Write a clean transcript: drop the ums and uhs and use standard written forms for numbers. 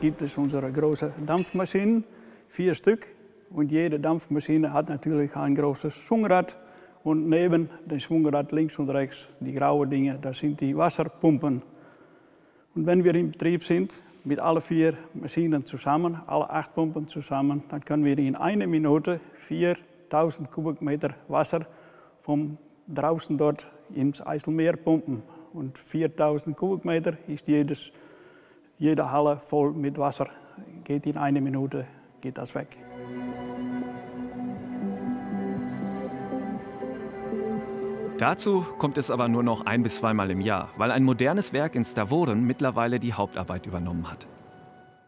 gibt es unsere großen Dampfmaschinen, 4 Stück. Und jede Dampfmaschine hat natürlich ein großes Schwungrad. Und neben dem Schwungrad links und rechts, die grauen Dinge, das sind die Wasserpumpen. Und wenn wir in Betrieb sind, mit alle 4 Maschinen zusammen, alle 8 Pumpen zusammen, dann können wir in 1 Minute 4000 Kubikmeter Wasser von draußen dort ins Eiselmeer pumpen. Und 4000 Kubikmeter ist jede Halle voll mit Wasser. Geht in 1 Minute, geht das weg. Dazu kommt es aber nur noch 1- bis 2-mal im Jahr, weil ein modernes Werk in Stavoren mittlerweile die Hauptarbeit übernommen hat.